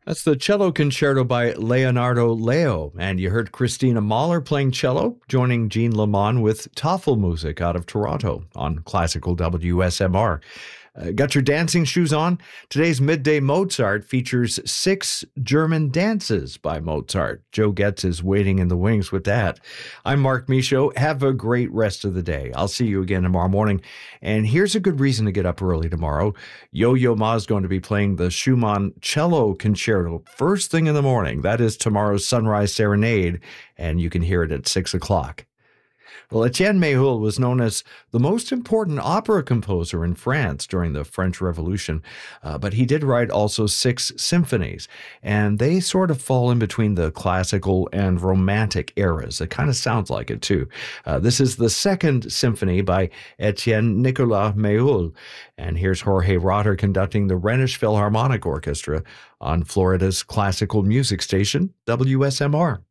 That's the Cello Concerto by Leonardo Leo. And you heard Christina Mahler playing cello, joining Jean Lamont with Tafelmusik out of Toronto on classical WSMR. Got your dancing shoes on? Today's Midday Mozart features 6 German dances by Mozart. Joe Getz is waiting in the wings with that. I'm Mark Michaud. Have a great rest of the day. I'll see you again tomorrow morning. And here's a good reason to get up early tomorrow. Yo-Yo Ma is going to be playing the Schumann Cello Concerto first thing in the morning. That is tomorrow's Sunrise Serenade, and you can hear it at 6 o'clock. Well, Etienne Méhul was known as the most important opera composer in France during the French Revolution, but he did write also 6 symphonies, and they sort of fall in between the classical and romantic eras. It kind of sounds like it, too. This is the second symphony by Etienne Nicolas Méhul, and here's Jorge Rotter conducting the Rhenish Philharmonic Orchestra on Florida's classical music station, WSMR.